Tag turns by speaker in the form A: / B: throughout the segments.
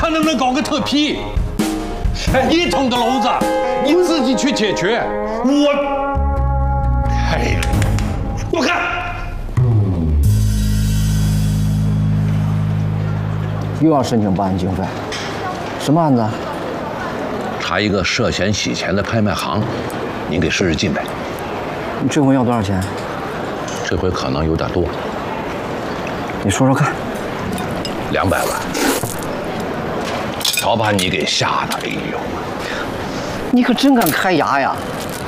A: 他能不能搞个特批？哎，一桶的篓子，你自己去解决。哎，我看。
B: 又要申请办案经费，什么案子？
C: 查一个涉嫌洗钱的拍卖行，您给使使劲呗。
B: 你这回要多少钱？
C: 这回可能有点多。
B: 你说说看。
C: 200万。瞧把你给吓的，哎呦！
B: 你可真敢开牙呀！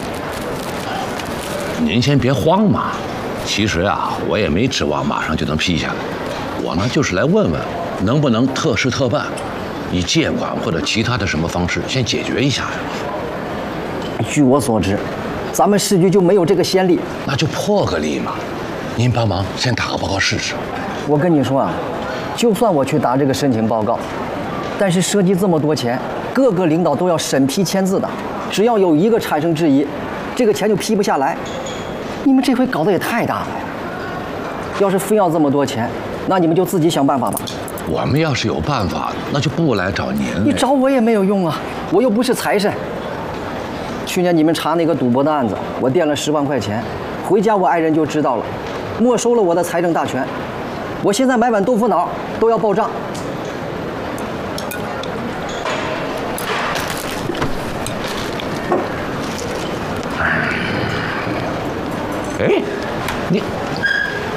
C: 您先别慌嘛。其实啊，我也没指望马上就能批下来。我呢，就是来问问，能不能特事特办，以借款或者其他的什么方式先解决一下呀？
B: 据我所知，咱们市局就没有这个先例。
C: 那就破个例嘛。您帮忙先打个报告试试。
B: 我跟你说啊，就算我去打这个申请报告，但是涉及这么多钱，各个领导都要审批签字的，只要有一个产生质疑，这个钱就批不下来。你们这回搞得也太大了呀！要是非要这么多钱，那你们就自己想办法吧。
C: 我们要是有办法，那就不来找您了。
B: 你找我也没有用啊，我又不是财神。去年你们查那个赌博的案子，我垫了10万块钱，回家我爱人就知道了，没收了我的财政大权。我现在买碗豆腐脑都要报账，